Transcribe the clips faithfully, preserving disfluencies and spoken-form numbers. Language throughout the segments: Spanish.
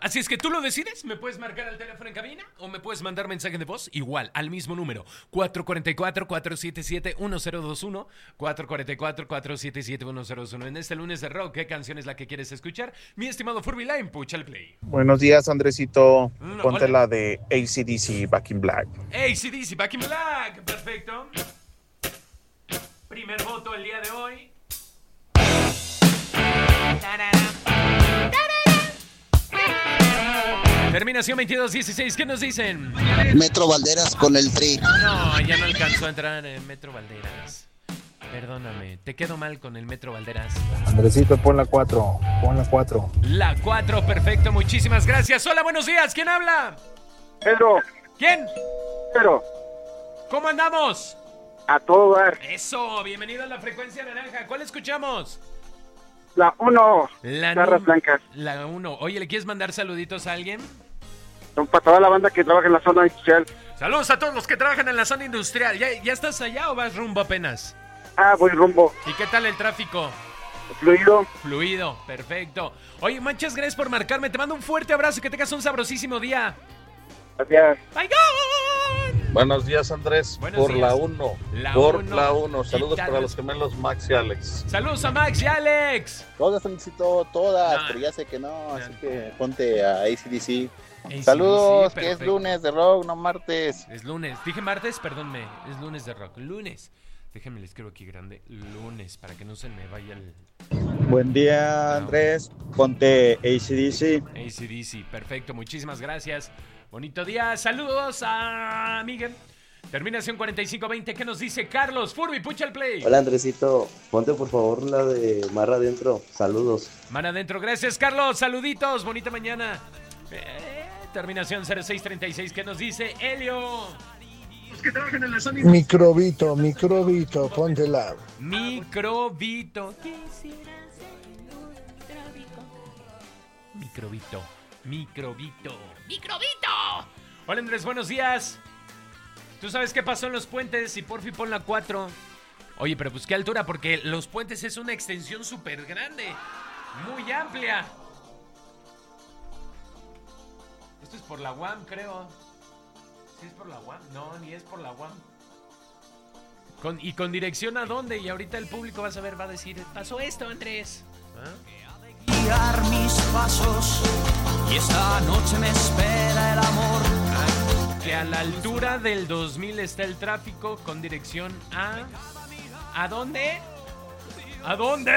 Así es que tú lo decides. Me puedes marcar al teléfono en cabina o me puedes mandar mensaje de voz igual al mismo número cuatro cuatro cuatro, cuatro siete siete, uno cero dos uno cuatro cuatro cuatro, cuatro siete siete, uno cero dos uno. En este lunes de rock, ¿qué canción es la que quieres escuchar? Mi estimado Furby Line, pucha el play. Buenos días, Andresito. Mm, Ponte hola. la de A C D C, Back in Black. A C D C, Back in Black. Perfecto. Primer voto el día de hoy. Terminación veintidós dieciséis. ¿Qué nos dicen? Metro Valderas con el Tri. No, ya no alcanzó a entrar en Metro Valderas. Perdóname, te quedo mal con el Metro Valderas. Andresito, pon la cuatro, pon la cuatro. La cuatro, perfecto, muchísimas gracias. Hola, buenos días, ¿quién habla? Pedro, ¿Quién? Pedro, ¿Cómo andamos? a todo dar. Eso, bienvenido a la frecuencia naranja. ¿Cuál escuchamos? La uno, La Garras nu- Blancas. La uno. Oye, ¿le quieres mandar saluditos a alguien? Son para toda la banda que trabaja en la zona industrial. Saludos a todos los que trabajan en la zona industrial. ¿Ya, ya estás allá o vas rumbo apenas? Ah, voy rumbo. ¿Y qué tal el tráfico? Fluido. Fluido, perfecto. Oye, muchas gracias por marcarme. Te mando un fuerte abrazo y que tengas un sabrosísimo día. Gracias. Bye, God. Buenos días, Andrés. Buenos por días. la uno. La Por uno. la uno. Saludos Quitar para los- los gemelos Max y Alex. Saludos a Max y Alex. Todas, Andresito, todas, No. pero ya sé que no, así No. que ponte a A C D C. A C D C, Saludos, que es perfecto. lunes de rock, no martes. Es lunes. Dije martes, perdónme. Es lunes de rock. Lunes. Déjenme, les escribo aquí grande. Lunes, para que no se me vaya el Buen día, Andrés. Ponte A C D C. A C D C. Perfecto, muchísimas gracias. Bonito día. Saludos a Miguel. Terminación cuarenta y cinco veinte. ¿Qué nos dice Carlos? Furby, pucha el play. Hola Andresito, ponte por favor la de Mar Adentro, saludos. Man adentro. Gracias, Carlos. Saluditos. Bonita mañana. Eh, terminación cero seis treinta y seis. ¿Qué nos dice Helio? Microbito, microbito, póntela. Microbito. Quisiera ser un microbito. Microbito. Microbito. Microbito. Hola Andrés, buenos días. ¿Tú sabes qué pasó en los puentes? Y por fin pon la cuatro. Oye, pero pues qué altura, porque los puentes es una extensión súper grande. Muy amplia. Esto es por la U A M, creo. ¿Sí es por la U A M? No, ni es por la U A M. Con, ¿Y con dirección a dónde? Y ahorita el público va a saber, va a decir, pasó esto, Andrés. ¿Ah? Guiar mis pasos y esta noche me espera el amor. Que a la altura del dos mil está el tráfico con dirección a... ¿A dónde? ¿A dónde?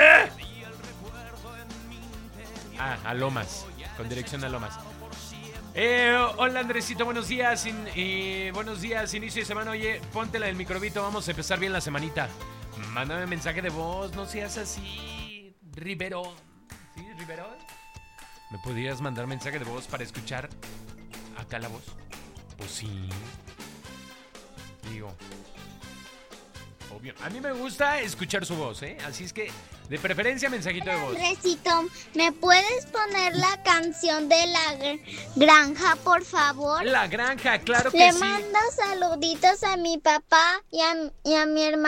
Ah, a Lomas. Con dirección a Lomas. Eh, hola Andresito, buenos días. In, eh, buenos días, inicio de semana. Oye, ponte la del microbito, vamos a empezar bien la semanita. Mándame mensaje de voz, no seas así, Rivero. ¿Sí, Rivero? ¿Me podrías mandar mensaje de voz para escuchar acá la voz? Pues sí. Digo, obvio. A mí me gusta escuchar su voz, ¿eh? Así es que, de preferencia, mensajito de voz. Andresito, ¿me puedes poner la canción de la gr- granja, por favor? La granja, claro que Le sí. mando saluditos a mi papá y a, y a mi hermano.